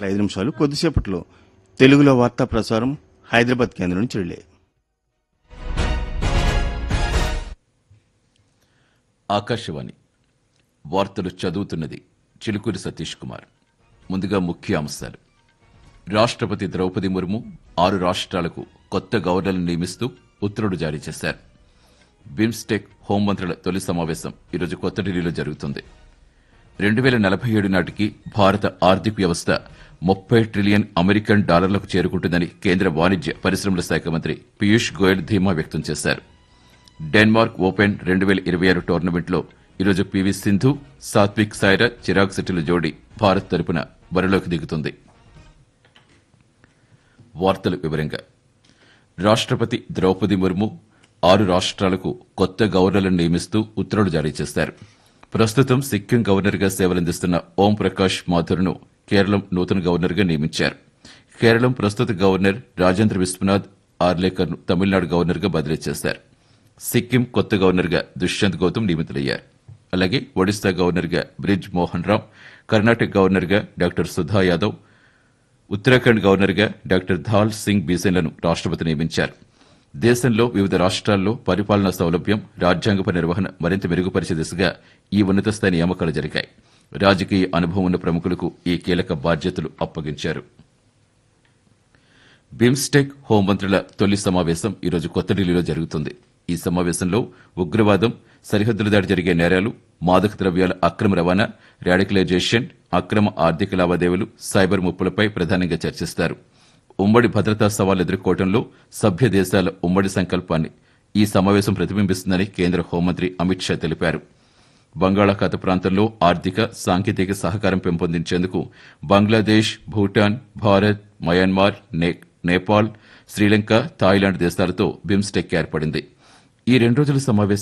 7:05 కొద్దిసేపట్లో తెలుగులో వార్తా ప్రసారం హైదరాబాద్ కేంద్రం నుంచి రిలే. ఆకాశవాణి వార్తలు చదువుతున్నది చిలుకూరి సతీష్ కుమార్. ముందుగా ముఖ్య అంశాలు. రాష్ట్రపతి ద్రౌపది ముర్ము 6 రాష్ట్రాలకు కొత్త గవర్నర్లను నియమిస్తూ ఉత్తర్వులు జారీ చేశారు. బిమ్స్టెక్ హోంమంత్రుల తొలి సమావేశం ఈరోజు కొత్త ఢిల్లీలో జరుగుతుంది. 2047 నాటికి భారత ఆర్థిక వ్యవస్థ $30 ట్రిలియన్ అమెరికన్ డాలర్లకు చేరుకుంటుందని కేంద్ర వాణిజ్య పరిశ్రమల శాఖ మంత్రి పీయూష్ గోయల్ ధీమా వ్యక్తం చేశారు. డెన్మార్క్ ఓపెన్ 2026 టోర్నమెంట్లో ఈరోజు పీవీ సింధు, సాత్విక్ సాయిరాజ్, చిరాగ్ శెట్టిల జోడీ భారత్ తరపున బరిలోకి దిగుతుంది. వార్తల వివరంగా. రాష్ట్రపతి ద్రౌపది ముర్ము 6 రాష్ట్రాలకు కొత్త గవర్నర్లను నియమిస్తూ ఉత్తర్వులు జారీ చేశారు. ప్రస్తుతం సిక్కిం గవర్నర్గా సేవలందిస్తున్న ఓం ప్రకాష్ మాథుర్ను కేరళం నూతన గవర్నర్గా నియమించారు. కేరళం ప్రస్తుత గవర్నర్ రాజేంద్ర విశ్వనాథ్ ఆర్లేకర్ను తమిళనాడు గవర్నర్గా బదిలీ చేశారు. సిక్కిం కొత్త గవర్నర్గా దుష్యంత్ గౌతమ్ నియమితులయ్యారు. అలాగే ఒడిశా గవర్నర్గా బ్రిజ్ మోహన్ రామ్, కర్ణాటక గవర్నర్గా డాక్టర్ సుధా యాదవ్, ఉత్తరాఖండ్ గవర్నర్గా డాక్టర్ ధాల్ సింగ్ బీసెన్లను రాష్ట్రపతి నియమించారు. దేశంలో వివిధ రాష్ట్రాల్లో పరిపాలనా సౌలభ్యం, రాజ్యాంగప నిర్వహణ మరింత మెరుగుపరిచే దిశగా ఈ ఉన్నత స్థాయి నియామకాలు జరిగాయి. రాజకీయ అనుభవం ఉన్న ప్రముఖులకు ఈ కీలక బాధ్యతలు అప్పగించారు. బిమ్స్టెక్ హోంమంత్రుల తొలి సమావేశం ఈరోజు కొత్త ఢిల్లీలో జరుగుతుంది. ఈ సమావేశంలో ఉగ్రవాదం, సరిహద్దుల దాటి జరిగే నేరాలు, మాదక ద్రవ్యాల అక్రమ రవాణా, రాడికలైజేషన్, అక్రమ ఆర్థిక లావాదేవీలు, సైబర్ ముప్పులపై ప్రధానంగా చర్చిస్తారు. ఉమ్మడి భద్రతా సవాళ్లు ఎదుర్కోవడంలో సభ్య దేశాల ఉమ్మడి సంకల్పాన్ని ఈ సమావేశం ప్రతిబింబిస్తుందని కేంద్ర హోంమంత్రి అమిత్ షా తెలిపారు. బంగాళాఖాత ప్రాంతంలో ఆర్థిక, సాంకేతిక సహకారం పెంపొందించేందుకు బంగ్లాదేశ్, భూటాన్, భారత్, మయన్మార్, నేపాల్, శ్రీలంక, థాయిలాండ్ దేశాలతో బిమ్స్టెక్ ఏర్పడింది. ఈ 2 రోజుల సమావేశం